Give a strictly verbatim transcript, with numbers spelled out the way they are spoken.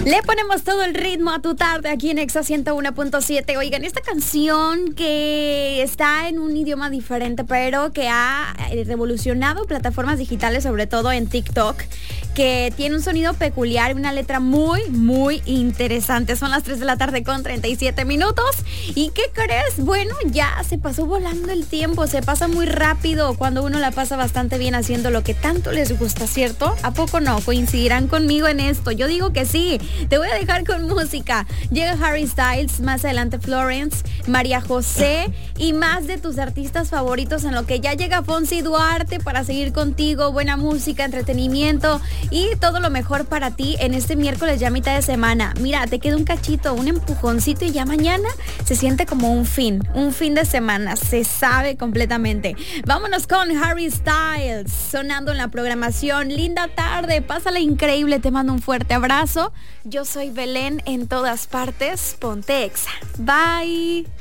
Le ponemos todo el ritmo a tu tarde aquí en Exa ciento uno punto siete. Oigan, esta canción que está en un idioma diferente, pero que ha revolucionado plataformas digitales, sobre todo en TikTok, que tiene un sonido peculiar y una letra muy, muy interesante. Son las tres de la tarde con treinta y siete minutos. ¿Y qué crees? Bueno, ya se pasó volando el tiempo, se pasa muy rápido cuando uno la pasa bastante bien haciendo lo que tanto les gusta, ¿cierto? ¿A poco no? ¿Coincidirán conmigo en esto? Yo digo que sí. Te voy a dejar con música. Llega Harry Styles, más adelante Florence, María José y más de tus artistas favoritos, en lo que ya llega Fonsi Duarte para seguir contigo. Buena música, entretenimiento y todo lo mejor para ti en este miércoles ya mitad de semana. Mira, te queda un cachito, un empujoncito y ya mañana se siente como un fin, un fin de semana, se sabe completamente. Vámonos con Harry Styles sonando en la programación. Linda tarde, pásala increíble, te mando un fuerte abrazo. Yo soy Belén en todas partes, ponte Exa. Bye.